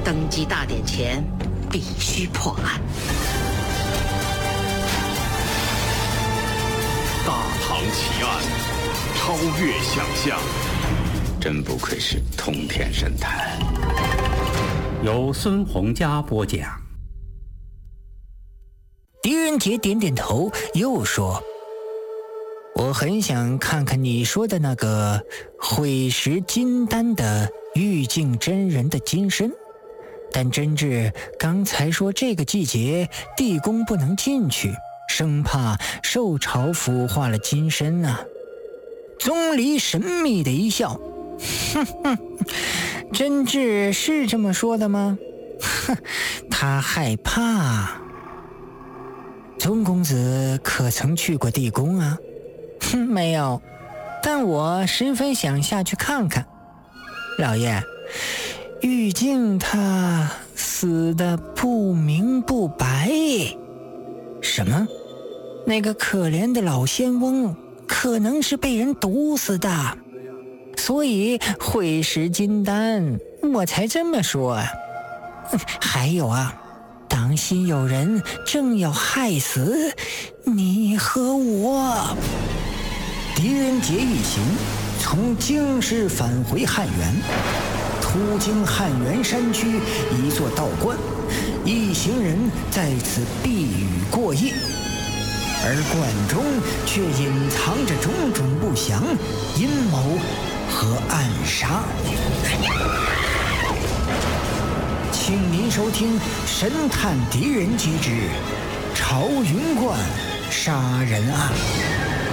登基大典前必须破案。 大唐奇案，超越想象， 真不愧是通天神探。 由孙洪佳播讲。 狄仁杰点点头，又说：“我很想看看你说的那个会识金丹的玉净真人的金身，但真挚刚才说这个季节地宫不能进去，生怕受潮腐化了金身啊。”宗离神秘的一笑：“哼哼，真挚是这么说的吗？哼，他害怕。宗公子可曾去过地宫啊？”“没有，但我十分想下去看看。”“老爷，玉净他死得不明不白。”“什么？那个可怜的老仙翁可能是被人毒死的，所以会识金丹，我才这么说啊。还有啊，当心有人正要害死你和我。”狄仁杰一行从京师返回汉源，途经汉源山区一座道观，一行人在此避雨过夜，而观中却隐藏着种种不祥阴谋和暗杀。请您收听《神探狄仁杰之朝云观杀人案》。